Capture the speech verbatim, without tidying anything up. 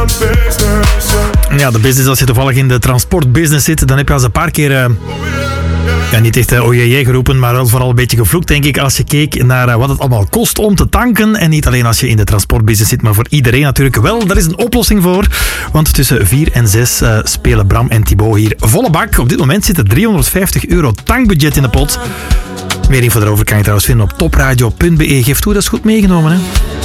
Ja, de business, als je toevallig in de transportbusiness zit, dan heb je al eens een paar keer... Uh... Ja, niet echt uh, oh jee, jee geroepen, maar wel vooral een beetje gevloekt, denk ik, als je keek naar uh, wat het allemaal kost om te tanken. En niet alleen als je in de transportbusiness zit, maar voor iedereen natuurlijk wel. Daar is een oplossing voor, want tussen vier en zes uh, spelen Bram en Thibaut hier volle bak. Op dit moment zit er driehonderdvijftig euro tankbudget in de pot. Meer info daarover kan je trouwens vinden op topradio punt be. Geef toe, dat is goed meegenomen, hè.